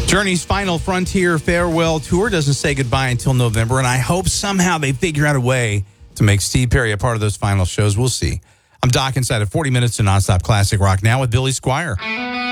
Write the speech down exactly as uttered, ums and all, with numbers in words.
Journey's Final Frontier farewell tour doesn't say goodbye until November, and I hope somehow they figure out a way to make Steve Perry a part of those final shows. We'll see. I'm Doc inside of forty minutes of nonstop classic rock now with Billy Squire.